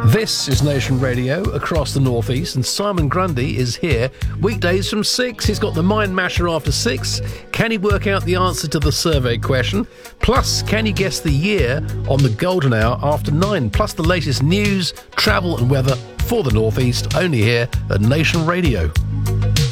This is Nation Radio across the Northeast, and Simon Grundy is here weekdays from 6. He's got the Mind Masher after 6. Can he work out the answer to the survey question? Plus, can you guess the year on the Golden Hour after 9? Plus the latest news, travel and weather for the Northeast, only here at Nation Radio.